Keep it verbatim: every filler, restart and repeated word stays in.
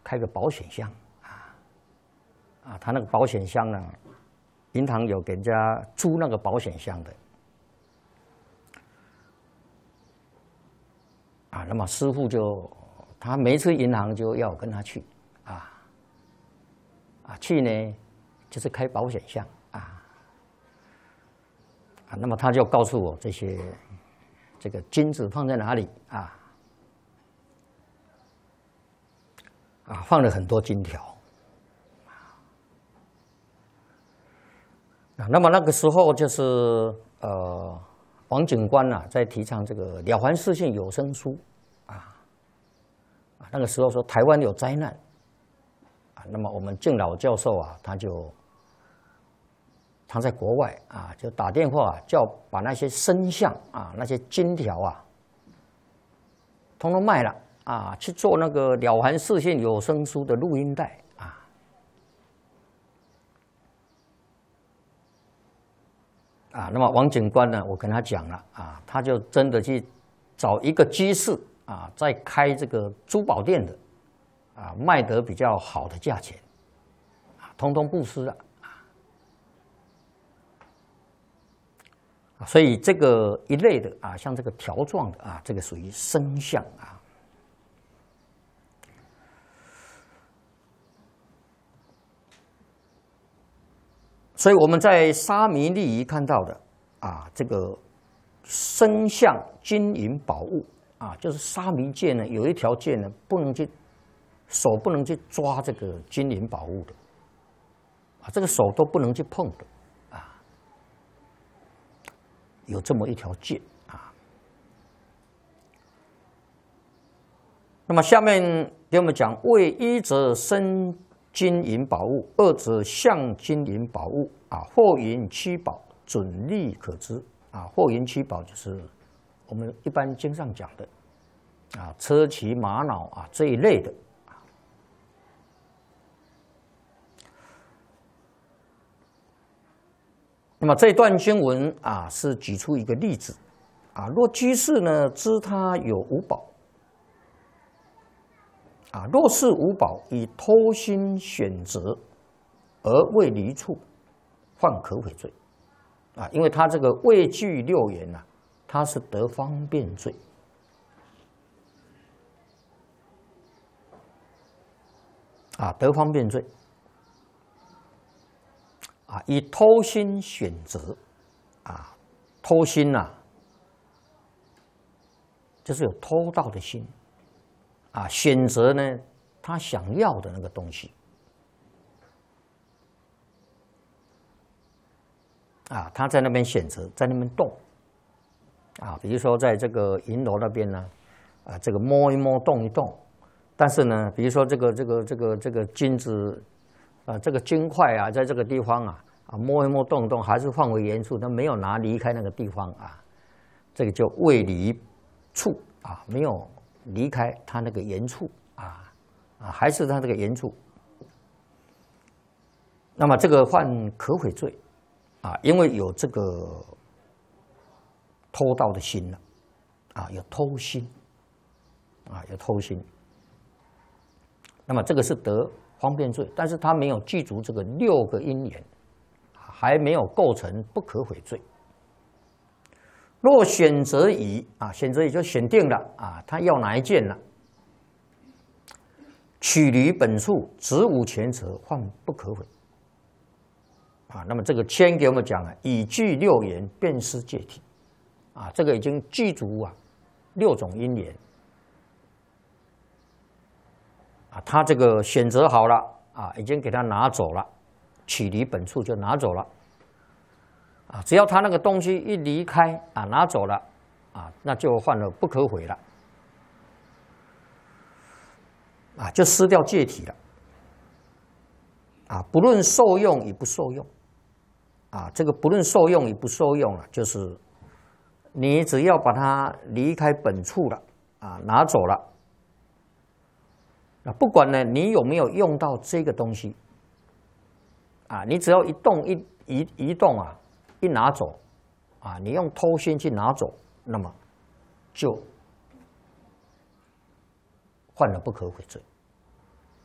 开个保险箱啊啊，他那个保险箱呢，银行有给人家租那个保险箱的啊，那么师傅就他每一次银行就要我跟他去啊啊去呢，就是开保险箱啊啊，那么他就告诉我这些这个金子放在哪里啊。啊，放了很多金条，啊，那么那个时候就是呃，王警官呐、啊，在提倡这个《了凡四训》有声书，啊，啊，那个时候说台湾有灾难，啊，那么我们敬老教授啊，他就他在国外啊，就打电话、啊、叫把那些声像啊，那些金条啊，通通卖了。啊，去做那个《了凡四训》有声书的录音带啊，啊，那么王警官呢，我跟他讲了啊，他就真的去找一个居士啊，在开这个珠宝店的啊，卖得比较好的价钱，啊，通通布施了啊，所以这个一类的啊，像这个条状的啊，这个属于声像啊。所以我们在沙弥利仪看到的啊，这个声像金银宝物啊，就是沙弥戒呢有一条戒呢，不能去手不能去抓这个金银宝物的啊，这个手都不能去碰的啊，有这么一条戒啊。那么下面给我们讲，为一则生金银宝物，二者象金银宝物啊，货银七宝准例可知啊。货银七宝就是我们一般经上讲的啊，车骑玛瑙啊这一类的。那么这段经文啊，是举出一个例子啊，若居士呢知他有五宝。啊，若是无宝，以偷心选择而未离处，犯可悔罪。啊，因为他这个畏惧六缘呐、啊，他是得方便罪。啊，得方便罪。啊，以偷心选择，啊，偷心呐、啊，就是有偷盗的心。啊，选择呢，他想要的那个东西，啊，他在那边选择，在那边动，啊，比如说在这个银楼那边呢，啊，这个摸一摸，动一动，但是呢，比如说这个这个这个这个金子，啊，这个金块啊，在这个地方啊，啊，摸一摸，动一动，还是放回原处，他没有拿离开那个地方啊，这个叫未离处啊，没有。离开他那个原处啊啊，还是他这个原处，那么这个犯可悔罪啊，因为有这个偷盗的心了啊，有偷心啊，有偷心。那么这个是得方便罪，但是他没有具足这个六个因缘，还没有构成不可悔罪。若选择已啊，选择已就选定了啊，他要哪一件了？取离本处，直无前者，犯不可悔。啊，那么这个先给我们讲了，已具六缘，便是戒体。啊，这个已经具足啊六种因缘。啊，他这个选择好了啊，已经给他拿走了，取离本处就拿走了。啊，只要他那个东西一离开啊，拿走了啊，那就犯了不可悔了，啊，就失掉戒体了，啊，不论受用与不受用，啊，这个不论受用与不受用了，就是你只要把它离开本处了，啊，拿走了，啊，不管呢你有没有用到这个东西，啊，你只要一动一移移动啊。一拿走，啊，你用偷心去拿走，那么就犯了不可悔罪。